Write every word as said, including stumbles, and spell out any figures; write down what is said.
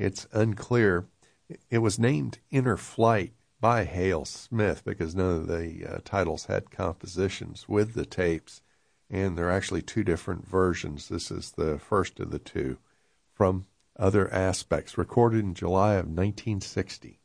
It's unclear. It was named Inner Flight by Hale Smith because none of the uh, titles had compositions with the tapes, and there are actually two different versions. This is the first of the two from Other Aspects, recorded in July of nineteen sixty.